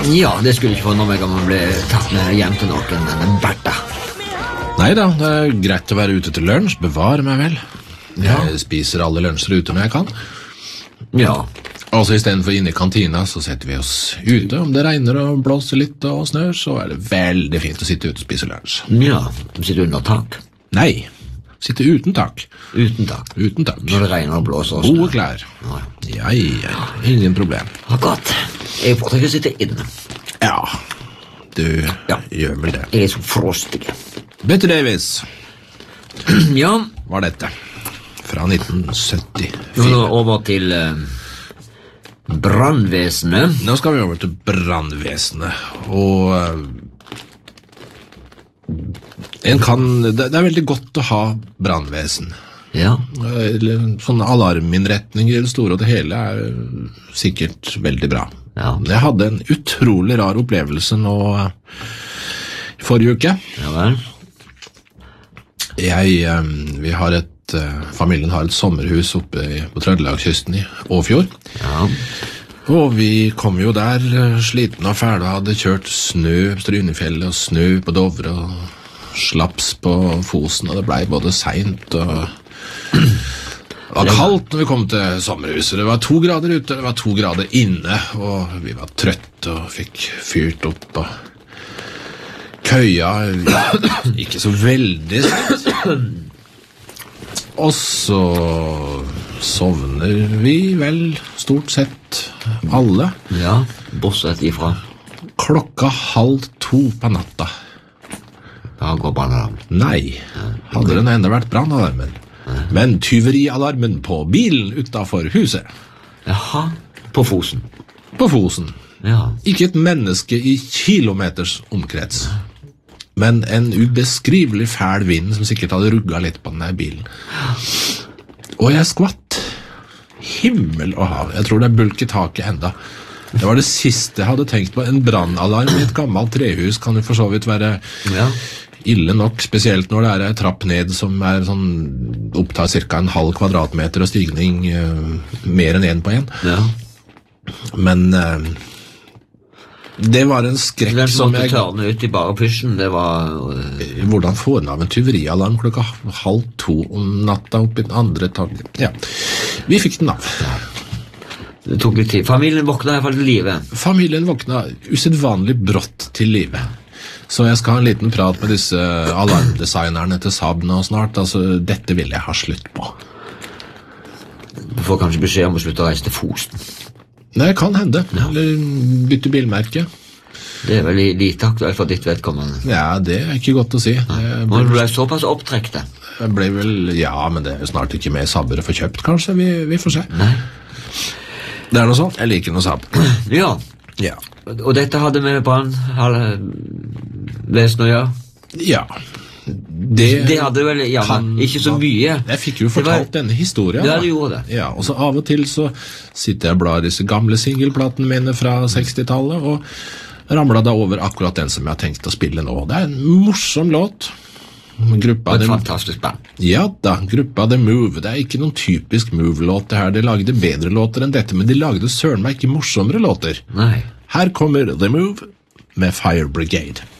Ja, det skulle ikke forundre meg om man ble tatt med hjem til noen, denne Bertha. Neida, det er greit å være ute til lunsj, bevare meg vel. Jeg spiser alle lunsjer ute når jeg kan. Ja. Altså i stedet for inne i kantina, så setter vi oss ute. Om det regner og blåser litt og snør, så er det veldig fint å sitte ute og spise lunsj. Ja, sitte under tak. Nei, sitte uten tak. Uten tak. Uten tak. Når det regner og blåser og snør. Gode klær. Ja, ingen problem. Akkurat. Jeg får ikke sitte inne. Ja, du gjør vel det. Jeg er så frostig. Bette Davis. Ja. Var dette? Fra 1974. Nå over til brannvesenet. Nå skal vi over til brannvesenet. Og det er veldig godt å ha brannvesen. Ja. Sånne alarminnretninger i det store og det hele er sikkert veldig bra. Ja. Jeg hadde en utrolig rar opplevelse nå forrige uke. Ja vel. Familien har et sommerhus oppe på Trøndelagskysten i Åfjord. Ja. Og vi kom jo der sliten og fæle og hadde kjørt snø, Strynefjellet og snø på Dovre og slaps på Fosen, og det ble både sent og det var kaldt når vi kom til sommerhuset. Det var 2 grader ute, det var 2 grader inne, og vi var trøtte og fikk fyrt opp og køya ikke så veldig sent. Og så sovner vi vel stort sett alle. Ja, bortsett ifra. Klokka 1:30 på natta. Da går brannalarmen. Nei, hadde den enda vært brannalarmen. Men tyverialarmen på bilen utenfor huset. Jaha, på Fosen. På Fosen. Ja. Ikke et menneske i kilometers omkrets. Men en ubeskrivelig fæl vind som sikkert hadde rugget litt på denne bilen. Og jeg skvatt. Himmel og hav. Jeg tror det er bulk i taket enda. Det var det siste jeg hadde tenkt på. En brannalarm i et gammelt trehus kan jo for så vidt være ille nok, spesielt når det er en trapp ned som er sånn, opptar cirka 1,5 kvadratmeter og stigning mer enn 1 på 1. Ja. Men det var en skrekk som jeg... Den måtte tørne ut i bare pysjen, det var... Hvordan får den av en tyverialarm klokka 1:30 om natta opp i den andre taget? Ja, vi fikk den av. Det tok litt tid. Familien våkna i hvert fall til livet. Familien våkna usedvanlig brått til livet. Så jeg skal ha en liten prat med disse alarmdesignerne til Saab nå snart. Altså, dette vil jeg ha slutt på. Du får kanskje beskjed om å slutte å reise til Fosen. Nei, kan hende. Eller bytte bilmerke. Det er vel lite aktuelt for ditt vedkommende. Ja, det er ikke godt å si. Du ble såpass opptrekte. Jeg ble vel, men det er snart ikke mer Saabere for kjøpt, kanskje. Vi får se. Nei. Det er noe sånt. Jeg liker noe Saab. Ja. Ja. Og dette hadde med brannvesen å gjøre? Ja. Det hadde vel, ikke så mye. Jeg fikk jo fortalt denne historien. Ja, du gjorde det. Ja, og så av og til så sitter jeg og blar disse gamle singelplatene mine fra 60-tallet, og ramlet da over akkurat den som jeg har tenkt å spille nå. Det er en morsom låt. Et fantastisk band. Ja da, gruppa The Move. Det er ikke noen typisk Move-låt det her. De lagde bedre låter enn dette, men de lagde søren meg ikke morsommere låter. Nei. Her kommer The Move med Fire Brigade.